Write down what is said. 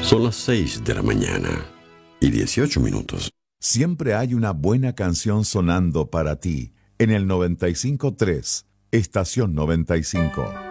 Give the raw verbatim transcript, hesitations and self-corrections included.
Son las seis de la mañana y dieciocho minutos. Siempre hay una buena canción sonando para ti en el noventa y cinco punto tres, Estación noventa y cinco.